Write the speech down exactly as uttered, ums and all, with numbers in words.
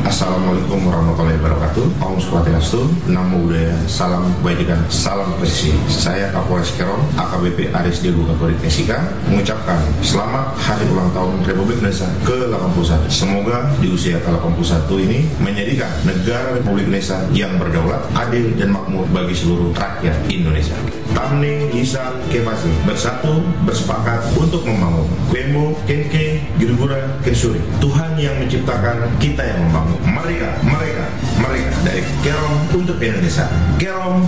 Assalamualaikum warahmatullahi wabarakatuh. Om Swastiastu, Namo Buddhaya, Salam Kebajikan, Salam Presisi. Saya Kapolres Kerom, A K B P Aris Delu Kapolri Mesika, mengucapkan selamat hari ulang tahun Republik Indonesia ke delapan puluh satu. Semoga di usia ke delapan puluh satu ini menjadikan negara Republik Indonesia yang berdaulat, adil dan makmur bagi seluruh rakyat Indonesia. Tamne Lisan Kefasi bersatu bersepakat untuk membangun Kwemo Kenke Girgura Kensuri. Tuhan yang menciptakan, kita yang membangun. Mereka, mereka, mereka dari Kerom untuk Indonesia. Kerom